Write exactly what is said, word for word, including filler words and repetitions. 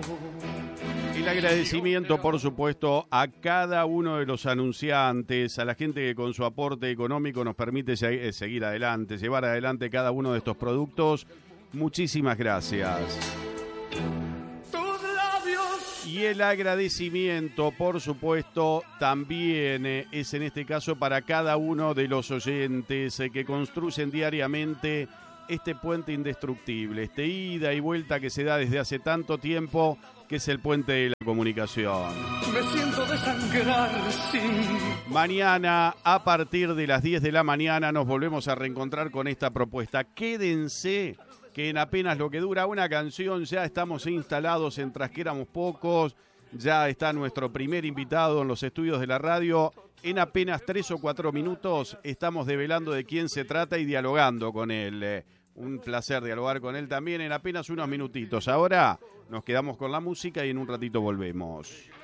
El agradecimiento, por supuesto, a cada uno de los anunciantes, a la gente que con su aporte económico nos permite seguir adelante, llevar adelante cada uno de estos productos. Muchísimas gracias. Y el agradecimiento, por supuesto, también es en este caso para cada uno de los oyentes que construyen diariamente este puente indestructible, este ida y vuelta que se da desde hace tanto tiempo, que es el puente de la comunicación. Me siento desangrar sin... Mañana, a partir de las diez de la mañana, nos volvemos a reencontrar con esta propuesta. Quédense, que en apenas lo que dura una canción ya estamos instalados en Tras que éramos pocos, ya está nuestro primer invitado en los estudios de la radio. En apenas tres o cuatro minutos estamos develando de quién se trata y dialogando con él. Un placer dialogar con él también en apenas unos minutitos. Ahora nos quedamos con la música y en un ratito volvemos.